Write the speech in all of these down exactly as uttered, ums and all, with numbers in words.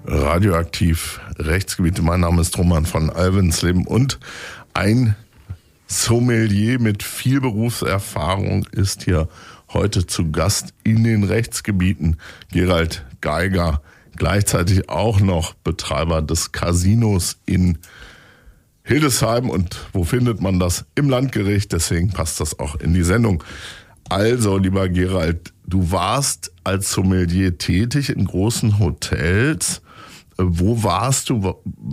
Radioaktiv Rechtsgebiete. Mein Name ist Roman von Alvensleben und ein Sommelier mit viel Berufserfahrung ist hier heute zu Gast in den Rechtsgebieten. Gerald Geiger, gleichzeitig auch noch Betreiber des Casinos in Hildesheim. Und wo findet man das? Im Landgericht, deswegen passt das auch in die Sendung. Also, lieber Gerald, du warst als Sommelier tätig in großen Hotels. Wo warst du?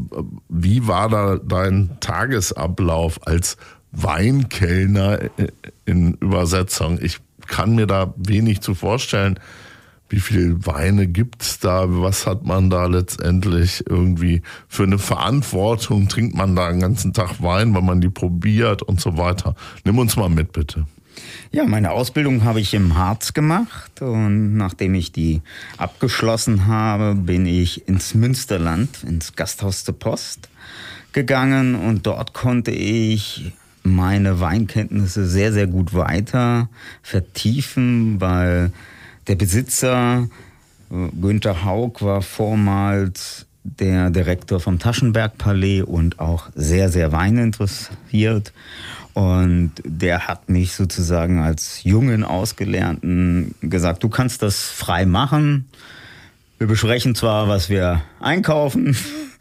Wie war da dein Tagesablauf als Weinkellner in Übersetzung? Ich kann mir da wenig zu vorstellen. Wie viel Weine gibt's da? Was hat man da letztendlich irgendwie für eine Verantwortung? Trinkt man da den ganzen Tag Wein, wenn man die probiert und so weiter? Nimm uns mal mit, bitte. Ja, meine Ausbildung habe ich im Harz gemacht und nachdem ich die abgeschlossen habe, bin ich ins Münsterland, ins Gasthaus zur Post gegangen und dort konnte ich meine Weinkenntnisse sehr, sehr gut weiter vertiefen, weil der Besitzer, Günther Haug, war vormals der Direktor vom Taschenberg-Palais und auch sehr, sehr weininteressiert. Und der hat mich sozusagen als jungen Ausgelernten gesagt, du kannst das frei machen. Wir besprechen zwar, was wir einkaufen,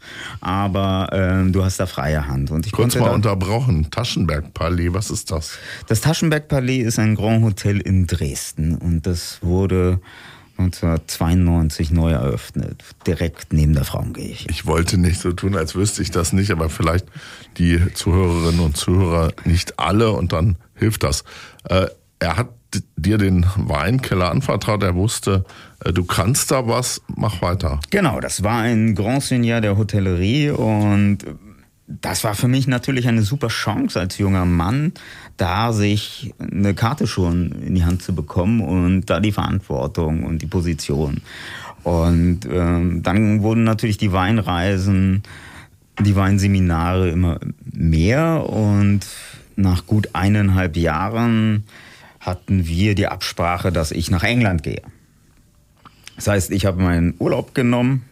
aber äh, du hast da freie Hand. Und ich Kurz konnte mal da, unterbrochen. Taschenberg-Palais, was ist das? Das Taschenberg-Palais ist ein Grand Hotel in Dresden und das wurde neunzehnhundertzweiundneunzig neu eröffnet, direkt neben der Frauenkirche. Ich wollte nicht so tun, als wüsste ich das nicht, aber vielleicht die Zuhörerinnen und Zuhörer nicht alle und dann hilft das. Äh, er hat dir den Weinkeller anvertraut, er wusste, äh, du kannst da was, mach weiter. Genau, das war ein Grand Seigneur der Hotellerie und das war für mich natürlich eine super Chance als junger Mann, da sich eine Karte schon in die Hand zu bekommen und da die Verantwortung und die Position. Und ähm, dann wurden natürlich die Weinreisen, die Weinseminare immer mehr und nach gut eineinhalb Jahren hatten wir die Absprache, dass ich nach England gehe. Das heißt, ich habe meinen Urlaub genommen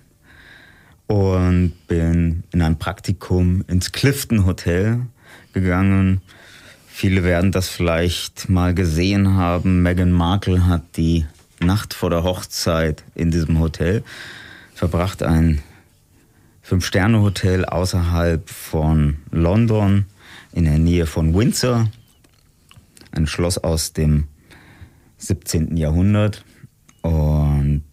und bin in ein Praktikum ins Clifton Hotel gegangen. Viele werden das vielleicht mal gesehen haben. Meghan Markle hat die Nacht vor der Hochzeit in diesem Hotel verbracht. Ein Fünf-Sterne-Hotel außerhalb von London, in der Nähe von Windsor. Ein Schloss aus dem siebzehnten Jahrhundert. Und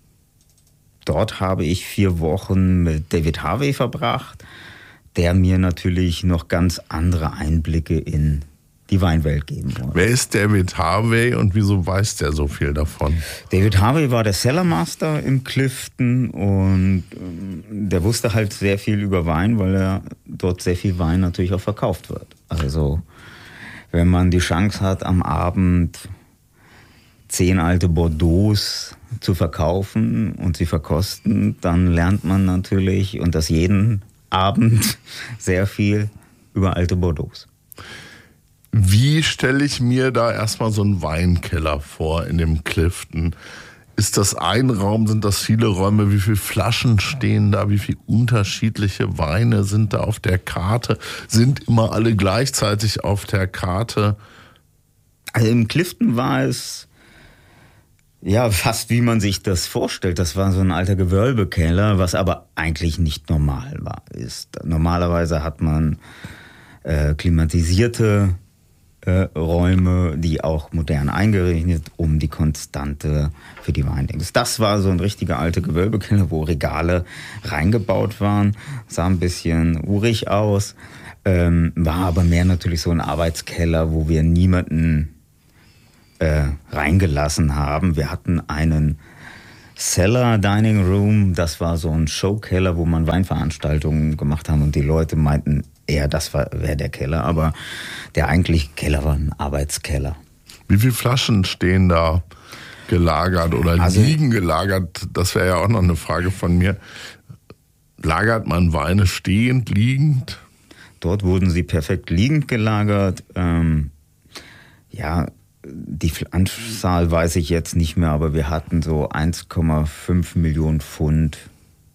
dort habe ich vier Wochen mit David Harvey verbracht, der mir natürlich noch ganz andere Einblicke in die Weinwelt geben wollte. Wer ist David Harvey und wieso weiß der so viel davon? David Harvey war der Cellarmaster im Clifton und der wusste halt sehr viel über Wein, weil er dort sehr viel Wein natürlich auch verkauft wird. Also wenn man die Chance hat, am Abend zehn alte Bordeaux zu verkaufen und sie verkosten, dann lernt man natürlich, und das jeden Abend, sehr viel über alte Bordeaux. Wie stelle ich mir da erstmal so einen Weinkeller vor in dem Clifton? Ist das ein Raum? Sind das viele Räume? Wie viele Flaschen stehen da? Wie viele unterschiedliche Weine sind da auf der Karte? Sind immer alle gleichzeitig auf der Karte? Also im Clifton war es ja fast wie man sich das vorstellt. Das war so ein alter Gewölbekeller, was aber eigentlich nicht normal war. Ist. Normalerweise hat man äh, klimatisierte äh, Räume, die auch modern eingerichtet, um die Konstante für die Weindings. Das war so ein richtiger alter Gewölbekeller, wo Regale reingebaut waren. Sah ein bisschen urig aus, ähm, war aber mehr natürlich so ein Arbeitskeller, wo wir niemanden Äh, reingelassen haben. Wir hatten einen Cellar Dining Room, das war so ein Showkeller, wo man Weinveranstaltungen gemacht haben und die Leute meinten, eher das wäre der Keller, aber der eigentliche Keller war ein Arbeitskeller. Wie viele Flaschen stehen da gelagert oder also, liegen gelagert? Das wäre ja auch noch eine Frage von mir. Lagert man Weine stehend, liegend? Dort wurden sie perfekt liegend gelagert. Ähm, ja, die Anzahl weiß ich jetzt nicht mehr, aber wir hatten so eins Komma fünf Millionen Pfund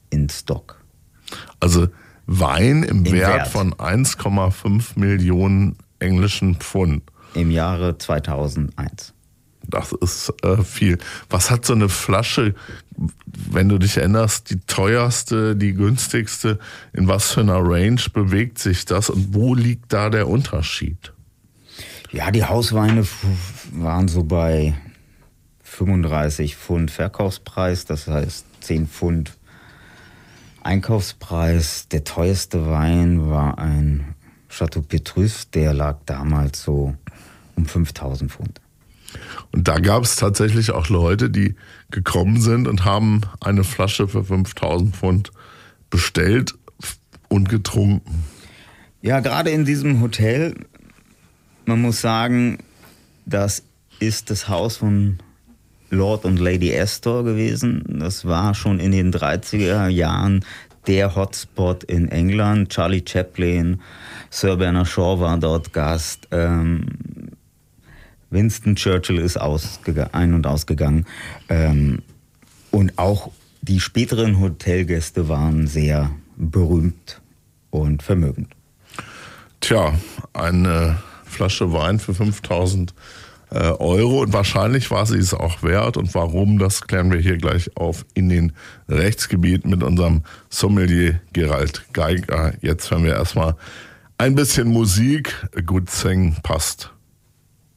in Stock. Also Wein im, Im Wert, Wert von eins Komma fünf Millionen englischen Pfund. Im Jahre zweitausendeins. Das ist äh, viel. Was hat so eine Flasche, wenn du dich erinnerst, die teuerste, die günstigste, in was für einer Range bewegt sich das und wo liegt da der Unterschied? Ja, die Hausweine waren so bei fünfunddreißig Pfund Verkaufspreis, das heißt zehn Pfund Einkaufspreis. Der teuerste Wein war ein Chateau Petrus, der lag damals so um fünftausend Pfund. Und da gab es tatsächlich auch Leute, die gekommen sind und haben eine Flasche für fünftausend Pfund bestellt und getrunken. Ja, gerade in diesem Hotel, man muss sagen, das ist das Haus von Lord und Lady Astor gewesen. Das war schon in den dreißiger Jahren der Hotspot in England. Charlie Chaplin, Sir Bernard Shaw war dort Gast. Ähm, Winston Churchill ist ausgega- ein- und ausgegangen. Ähm, und auch die späteren Hotelgäste waren sehr berühmt und vermögend. Tja, eine Flasche Wein für fünftausend äh, Euro und wahrscheinlich war sie es auch wert. Und warum, das klären wir hier gleich auf in den Rechtsgebieten mit unserem Sommelier Gerald Geiger. Jetzt hören wir erstmal ein bisschen Musik. Good Thing passt.